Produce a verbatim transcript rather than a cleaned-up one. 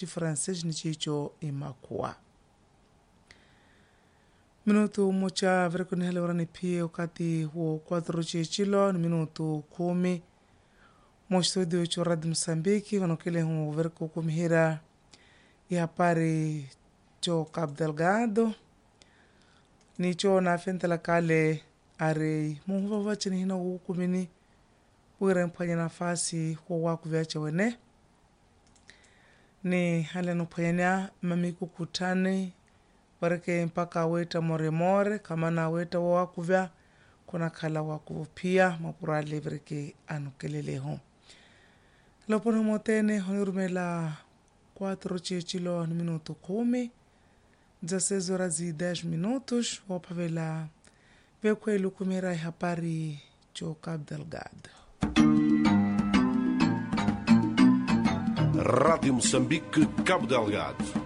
francês ni chicho imakua. Minuto mocha verikoni hale warani pia wakati huo quatro chichilo ni minuto kumi. Mo studio cho Radio Msambiki wanokele huo veriko kumihira ya habari cho Cabo Delgado. Ni cho na fentela kale are muhuva wachini hina ukumini uwira mpanya nafasi kwa waku viacha wene. Ni hale nupanya mamiku kutani wareke mpaka weta more more kama na weta waku vya kuna kala waku pia mapurale verike anukelele hon. Lopono motene honirumela quatro chichilo ni minuto kumi. dezesseis horas e dez minutos. Wapavela vekwelu kumira habari cho Cabo Delgado. Rádio Moçambique, Cabo Delgado.